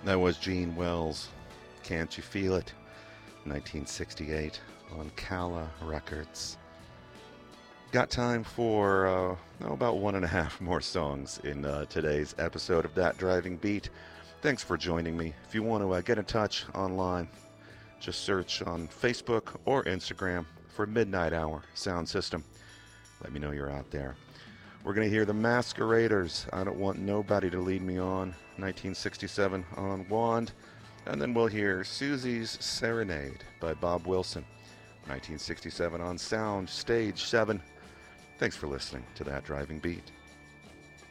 That was Gene Wells. Can't You Feel It? 1968 on Cala Records. Got time for about one and a half more songs in today's episode of That Driving Beat. Thanks for joining me. If you want to get in touch online, just search on Facebook or Instagram for Midnight Hour Sound System. Let me know you're out there. We're going to hear the Masqueraders, I Don't Want Nobody to Lead Me On, 1967 on Wand. And then we'll hear Susie's Serenade by Bob Wilson, 1967 on Sound Stage 7. Thanks for listening to That Driving Beat.